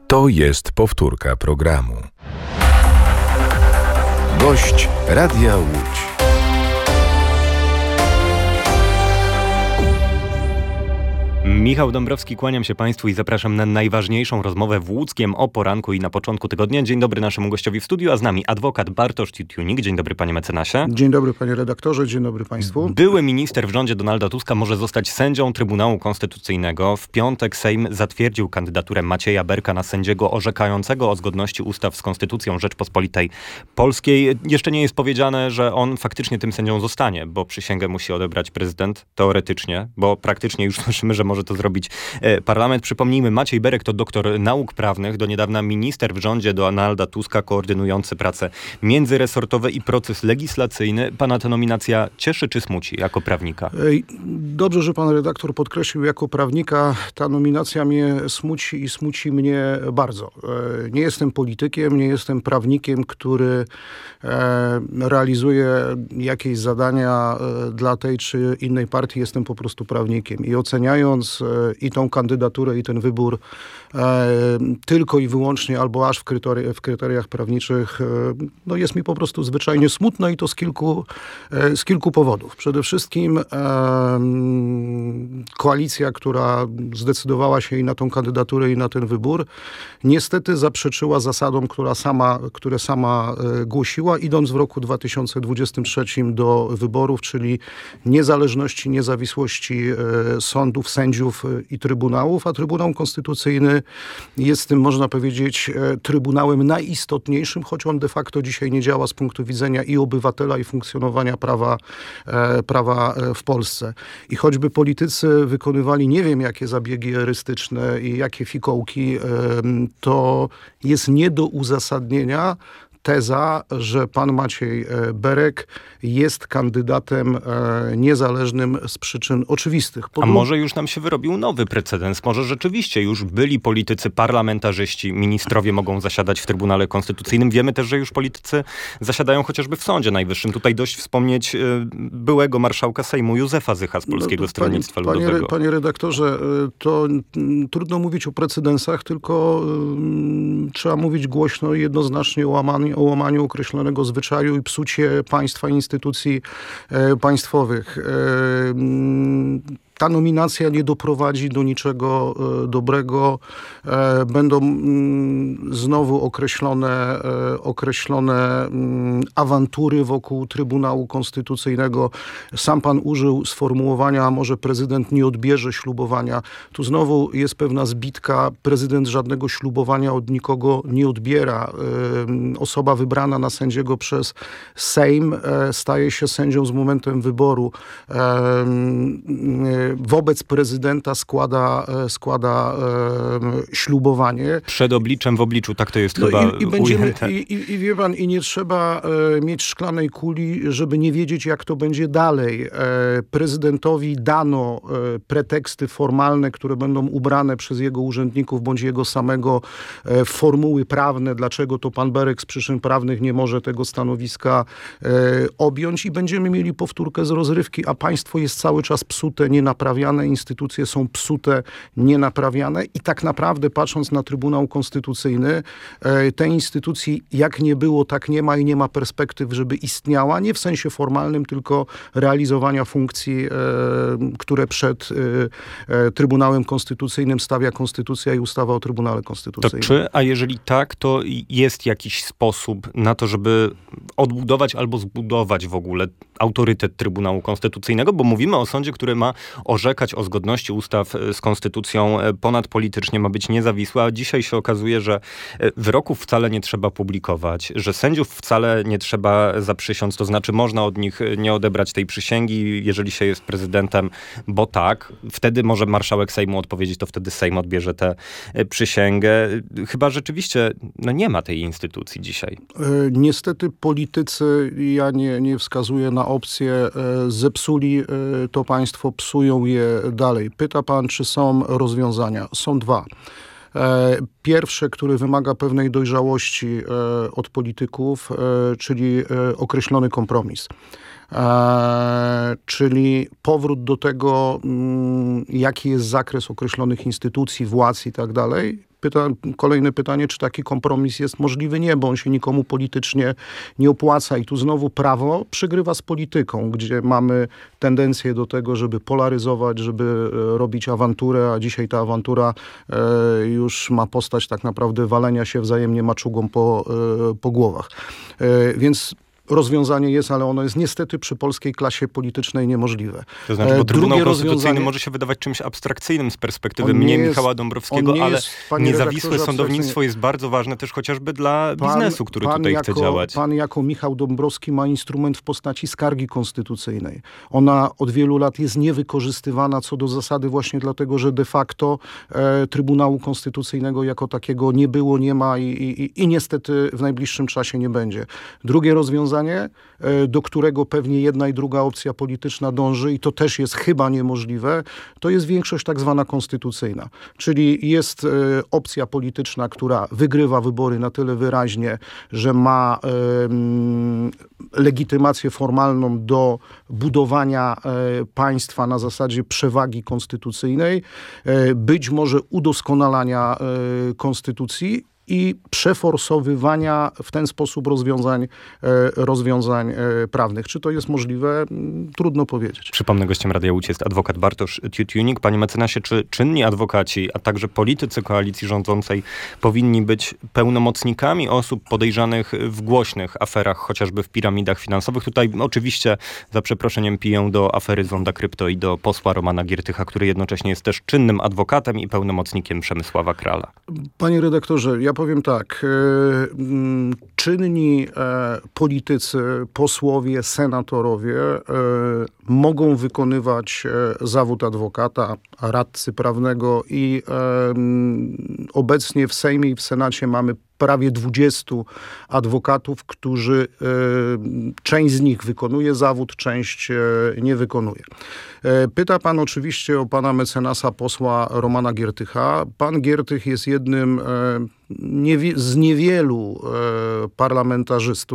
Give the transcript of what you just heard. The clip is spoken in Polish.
To jest powtórka programu. Gość Radia Łódź. Michał Dąbrowski, kłaniam się Państwu i zapraszam na najważniejszą rozmowę w Łódzkiem o poranku i na początku tygodnia. Dzień dobry naszemu gościowi w studiu, a z nami adwokat Bartosz Tytunik. Dzień dobry, panie mecenasie. Dzień dobry, panie redaktorze, dzień dobry państwu. Były minister w rządzie Donalda Tuska może zostać sędzią Trybunału Konstytucyjnego. W piątek Sejm zatwierdził kandydaturę Macieja Berka na sędziego orzekającego o zgodności ustaw z Konstytucją Rzeczpospolitej Polskiej. Jeszcze nie jest powiedziane, że on faktycznie tym sędzią zostanie, bo przysięgę musi odebrać prezydent, teoretycznie, bo praktycznie już słyszymy, że może to zrobić parlament. Przypomnijmy, Maciej Berek to doktor nauk prawnych, do niedawna minister w rządzie Donalda Tuska, koordynujący prace międzyresortowe i proces legislacyjny. Pana ta nominacja cieszy czy smuci jako prawnika? Dobrze, że pan redaktor podkreślił jako prawnika. Ta nominacja mnie smuci i smuci mnie bardzo. Nie jestem politykiem, nie jestem prawnikiem, który realizuje jakieś zadania dla tej czy innej partii. Jestem po prostu prawnikiem i oceniając i tą kandydaturę, i ten wybór tylko i wyłącznie albo aż w kryteriach prawniczych, no jest mi po prostu zwyczajnie smutno i to z kilku powodów. Przede wszystkim koalicja, która zdecydowała się i na tą kandydaturę, i na ten wybór, niestety zaprzeczyła zasadom, które sama głosiła, idąc w roku 2023 do wyborów, czyli niezależności, niezawisłości sądów, sędziów i trybunałów, a Trybunał Konstytucyjny jest tym, można powiedzieć, trybunałem najistotniejszym, choć on de facto dzisiaj nie działa z punktu widzenia i obywatela, i funkcjonowania prawa w Polsce. I choćby politycy wykonywali nie wiem jakie zabiegi erystyczne i jakie fikołki, to jest nie do uzasadnienia teza, że pan Maciej Berek jest kandydatem niezależnym z przyczyn oczywistych. A może już nam się wyrobił nowy precedens? Może rzeczywiście już byli politycy, parlamentarzyści, ministrowie mogą zasiadać w Trybunale Konstytucyjnym. Wiemy też, że już politycy zasiadają chociażby w Sądzie Najwyższym. Tutaj dość wspomnieć byłego marszałka Sejmu Józefa Zycha z Polskiego Stronnictwa Ludowego. Panie redaktorze, to trudno mówić o precedensach, tylko trzeba mówić głośno i jednoznacznie o łamaniu określonego zwyczaju i psucie państwa i instytucji państwowych. Ta nominacja nie doprowadzi do niczego dobrego. Będą znowu określone awantury wokół Trybunału Konstytucyjnego. Sam pan użył sformułowania, a może prezydent nie odbierze ślubowania. Tu znowu jest pewna zbitka. Prezydent żadnego ślubowania od nikogo nie odbiera. Osoba wybrana na sędziego przez Sejm staje się sędzią z momentem wyboru. Wobec prezydenta składa ślubowanie. Przed obliczem w obliczu, tak to jest chyba ujęte. I wie pan, i nie trzeba mieć szklanej kuli, żeby nie wiedzieć, jak to będzie dalej. Prezydentowi dano preteksty formalne, które będą ubrane przez jego urzędników bądź jego samego w formuły prawne, dlaczego to pan Berek z przyczyn prawnych nie może tego stanowiska objąć i będziemy mieli powtórkę z rozrywki, a państwo jest cały czas psute, nienaprawiane, instytucje są psute, nienaprawiane i tak naprawdę patrząc na Trybunał Konstytucyjny, tej instytucji jak nie było, tak nie ma i nie ma perspektyw, żeby istniała, nie w sensie formalnym, tylko realizowania funkcji, które przed Trybunałem Konstytucyjnym stawia Konstytucja i ustawa o Trybunale Konstytucyjnym. To czy, a jeżeli tak, to jest jakiś sposób na to, żeby odbudować albo zbudować w ogóle autorytet Trybunału Konstytucyjnego, bo mówimy o sądzie, który ma orzekać o zgodności ustaw z konstytucją ponadpolitycznie, ma być niezawisły, a dzisiaj się okazuje, że wyroków wcale nie trzeba publikować, że sędziów wcale nie trzeba zaprzysiąc, to znaczy można od nich nie odebrać tej przysięgi, jeżeli się jest prezydentem, bo tak, wtedy może marszałek Sejmu odpowiedzieć, to wtedy Sejm odbierze tę przysięgę. Chyba rzeczywiście nie ma tej instytucji dzisiaj. Niestety politycy, ja nie wskazuję na opcje, zepsuli to państwo, psują je dalej. Pyta pan, czy są rozwiązania? Są dwa. Pierwsze, które wymaga pewnej dojrzałości od polityków, czyli określony kompromis. czyli powrót do tego, jaki jest zakres określonych instytucji, władz i tak dalej. Kolejne pytanie, czy taki kompromis jest możliwy? Nie, bo on się nikomu politycznie nie opłaca i tu znowu prawo przegrywa z polityką, gdzie mamy tendencję do tego, żeby polaryzować, żeby robić awanturę, a dzisiaj ta awantura już ma postać tak naprawdę walenia się wzajemnie maczugą po głowach. Więc rozwiązanie jest, ale ono jest niestety przy polskiej klasie politycznej niemożliwe. To znaczy, bo Trybunał Konstytucyjny może się wydawać czymś abstrakcyjnym z perspektywy mnie, Michała Dąbrowskiego, ale niezawisłe sądownictwo jest bardzo ważne też chociażby dla biznesu, który tutaj chce działać. Pan jako Michał Dąbrowski ma instrument w postaci skargi konstytucyjnej. Ona od wielu lat jest niewykorzystywana co do zasady właśnie dlatego, że de facto Trybunału Konstytucyjnego jako takiego nie było, nie ma i niestety w najbliższym czasie nie będzie. Drugie rozwiązanie, do którego pewnie jedna i druga opcja polityczna dąży i to też jest chyba niemożliwe, to jest większość tak zwana konstytucyjna. Czyli jest opcja polityczna, która wygrywa wybory na tyle wyraźnie, że ma legitymację formalną do budowania państwa na zasadzie przewagi konstytucyjnej, być może udoskonalania konstytucji i przeforsowywania w ten sposób rozwiązań prawnych. Czy to jest możliwe? Trudno powiedzieć. Przypomnę, gościem Radia Łódź jest adwokat Bartosz Tiutunik. Panie mecenasie, czy czynni adwokaci, a także politycy koalicji rządzącej powinni być pełnomocnikami osób podejrzanych w głośnych aferach, chociażby w piramidach finansowych? Tutaj oczywiście, za przeproszeniem, piję do afery Zonda Krypto i do posła Romana Giertycha, który jednocześnie jest też czynnym adwokatem i pełnomocnikiem Przemysława Krala. Panie redaktorze, ja powiem tak, czynni politycy, posłowie, senatorowie mogą wykonywać zawód adwokata, radcy prawnego i obecnie w Sejmie i w Senacie mamy prawie 20 adwokatów, którzy, część z nich wykonuje zawód, część nie wykonuje. Pyta pan oczywiście o pana mecenasa posła Romana Giertycha. Pan Giertych jest jednym z niewielu parlamentarzystów,